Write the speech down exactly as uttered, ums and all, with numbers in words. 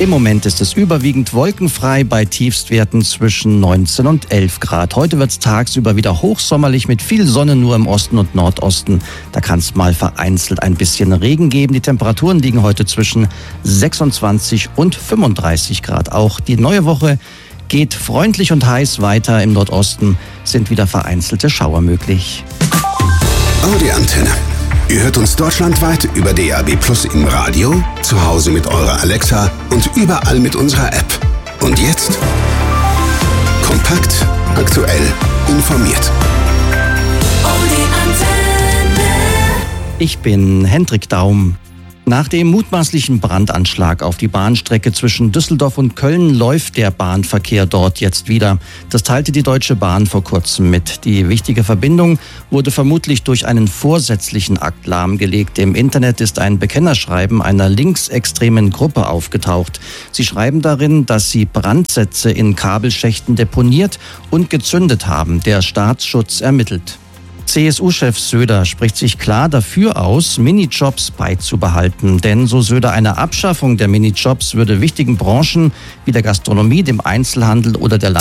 Im Moment ist es überwiegend wolkenfrei bei Tiefstwerten zwischen neunzehn und elf Grad. Heute wird es tagsüber wieder hochsommerlich mit viel Sonne nur im Osten und Nordosten. Da kann es mal vereinzelt ein bisschen Regen geben. Die Temperaturen liegen heute zwischen sechsundzwanzig und fünfunddreißig Grad. Auch die neue Woche geht freundlich und heiß weiter. Im Nordosten sind wieder vereinzelte Schauer möglich. Audi Antenne. Ihr hört uns deutschlandweit über D A B Plus im Radio, zu Hause mit eurer Alexa und überall mit unserer App. Und jetzt kompakt, aktuell, informiert. Audi Antenne. Ich bin Hendrik Daum. Nach dem mutmaßlichen Brandanschlag auf die Bahnstrecke zwischen Düsseldorf und Köln läuft der Bahnverkehr dort jetzt wieder. Das teilte die Deutsche Bahn vor kurzem mit. Die wichtige Verbindung wurde vermutlich durch einen vorsätzlichen Akt lahmgelegt. Im Internet ist ein Bekennerschreiben einer linksextremen Gruppe aufgetaucht. Sie schreiben darin, dass sie Brandsätze in Kabelschächten deponiert und gezündet haben. Der Staatsschutz ermittelt. C S U-Chef Söder spricht sich klar dafür aus, Minijobs beizubehalten. Denn, so Söder, eine Abschaffung der Minijobs würde wichtigen Branchen wie der Gastronomie, dem Einzelhandel oder der